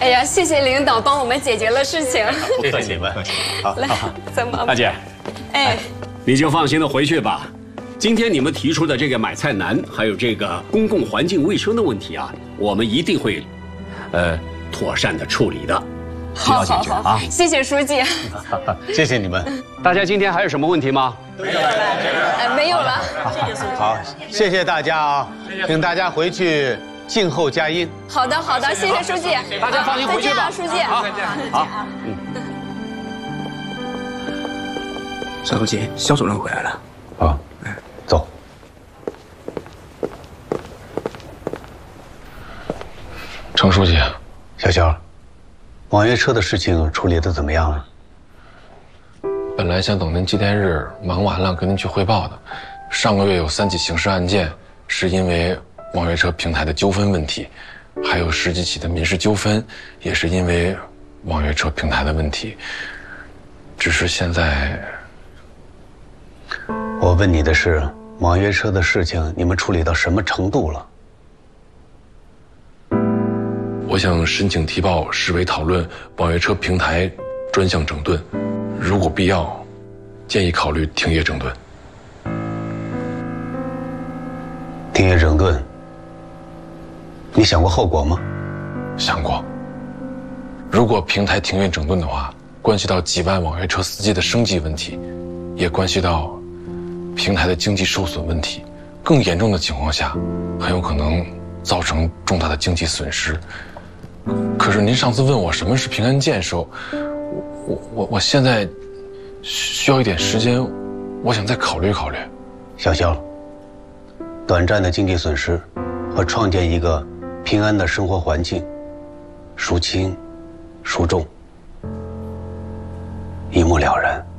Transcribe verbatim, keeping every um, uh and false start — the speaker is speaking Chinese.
哎呀，谢谢领导帮我们解决了事情。 谢谢你们。好， 来，怎么？ 大姐， 哎， 你就放心的回去吧。今天你们提出的这个买菜难，还有这个公共环境卫生的问题啊，我们一定会，呃，妥善的处理的。 好，好，好啊！谢谢书记， 谢谢你们。 大家今天还有什么问题吗？ 没有了，呃，没有了。 谢谢书记。好，谢谢大家啊，请大家回去静候佳音。 好的，好的，谢谢书记。 大家放心回去吧。 书记， 好， 再见。 好， 嗯。 邵书记，肖主任回来了。 啊，走。 程书记， 小肖。 网约车的事情处理的怎么样了？ 本来想等您纪念日忙完了跟您去汇报的。上个月有三起刑事案件，是因为网约车平台的纠纷问题，还有十几起的民事纠纷，也是因为网约车平台的问题。只是现在， 我问你的是，网约车的事情你们处理到什么程度了？ 我想申请提报市委讨论网约车平台专项整顿，如果必要，建议考虑停业整顿。 停业整顿，你想过后果吗？ 想过。如果平台停业整顿的话，关系到几万网约车司机的生计问题，也关系到平台的经济受损问题。更严重的情况下，很有可能造成重大的经济损失。 可是您上次问我什么是平安建设，我我我我现在需要一点时间，我想再考虑考虑。 小肖，短暂的经济损失和创建一个平安的生活环境，孰轻孰重，一目了然。